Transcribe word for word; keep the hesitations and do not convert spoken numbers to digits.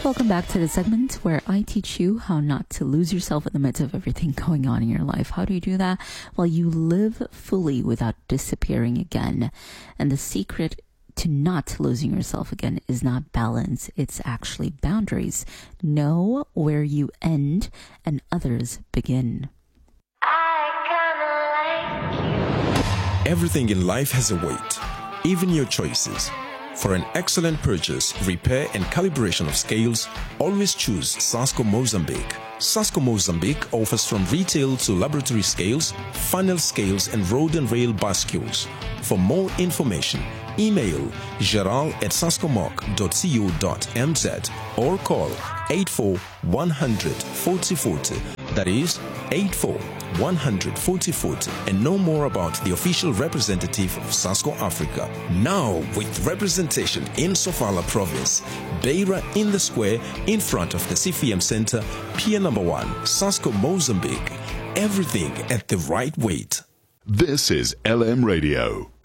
welcome back to the segment where I teach you how not to lose yourself in the midst of everything going on in your life. How do you do that? Well, you live fully without disappearing again. And the secret to not losing yourself again is not balance. It's actually boundaries. Know where you end and others begin. Everything in life has a weight, even your choices. For an excellent purchase, repair and calibration of scales, always choose Sasco Mozambique. Sasco Mozambique offers from retail to laboratory scales, funnel scales and road and rail bascules. For more information, email geral at sascomoc dot co dot m z or call eight four one hundred forty forty. That is eight four one hundred forty forty, and know more about the official representative of Sasco Africa. Now with representation in Sofala province, Beira in the square in front of the C F M Center, Pier number one, Sasco Mozambique. Everything at the right weight. This is L M Radio.